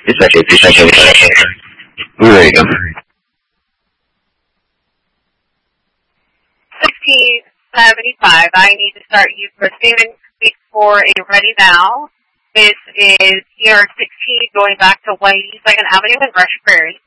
It's actually 2 There you go. 1675, I need to start you proceeding for a ready now. This is ER 16 going back to 182nd Avenue in Rush Prairie.